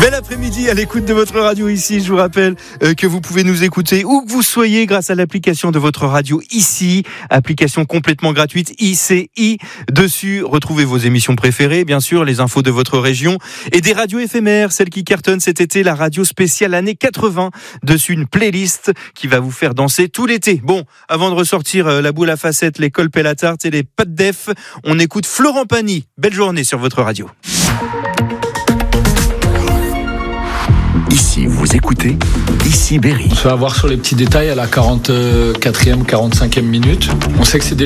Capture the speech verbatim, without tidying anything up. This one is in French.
Bel après-midi à l'écoute de votre radio ici. Je vous rappelle euh, que vous pouvez nous écouter où que vous soyez grâce à l'application de votre radio ici. Application complètement gratuite I C I. Dessus, retrouvez vos émissions préférées, bien sûr, les infos de votre région et des radios éphémères, celles qui cartonnent cet été, la radio spéciale années quatre-vingts. Dessus, une playlist qui va vous faire danser tout l'été. Bon, avant de ressortir euh, la boule à facettes, les colpes à tarte et les pâtes def, on écoute Florent Pagny. Belle journée sur votre radio. Ici, vous écoutez Ici Berry. On se fait avoir sur les petits détails à la quarante-quatrième, quarante-cinquième minute. On sait que c'est des